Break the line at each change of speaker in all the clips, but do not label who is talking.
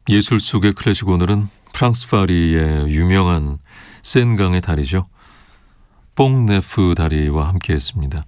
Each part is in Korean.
예술 속의 클래식, 오늘은 프랑스 파리의 유명한 센강의 다리죠. 뽕네프 다리와 함께했습니다.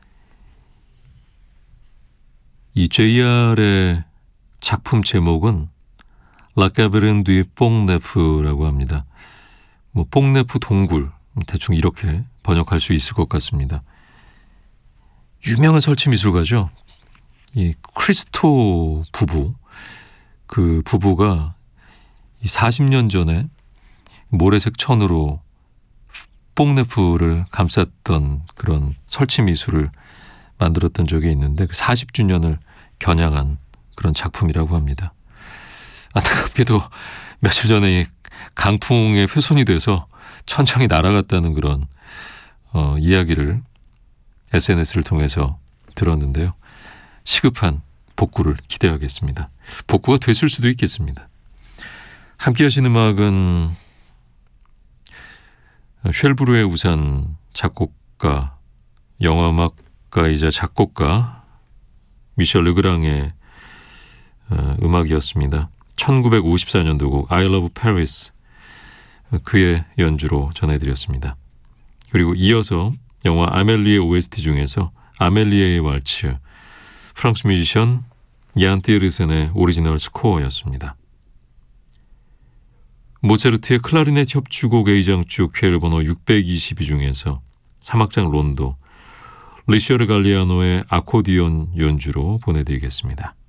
이 JR의 작품 제목은 라카베른 듀 뽕네프라고 합니다. 뽕네프 동굴, 대충 이렇게 번역할 수 있을 것 같습니다. 유명한 설치 미술가죠. 이 크리스토 부부, 그 부부가 40년 전에 모래색 천으로 뽕네프를 감쌌던 그런 설치 미술을 만들었던 적이 있는데, 그 40주년을 겨냥한 그런 작품이라고 합니다. 안타깝게도 며칠 전에 이 강풍에 훼손이 돼서 천장이 날아갔다는 그런 이야기를 SNS를 통해서 들었는데요. 시급한 복구를 기대하겠습니다. 복구가 됐을 수도 있겠습니다. 함께 하신 음악은 쉘브르의 우산 작곡가, 영화음악가이자 작곡가 미셸 르그랑의 음악이었습니다. 1954년도곡 I Love Paris, 그의 연주로 전해드렸습니다. 그리고 이어서 영화 아멜리에 OST 중에서 아멜리에의 왈츠, 프랑스 뮤지션 얀 티르센의 오리지널 스코어였습니다. 모차르트의 클라리넷 협주곡 A장축 쾌열 번호 622 중에서 3악장 론도, 리셔르 갈리아노의 아코디온 연주로 보내드리겠습니다.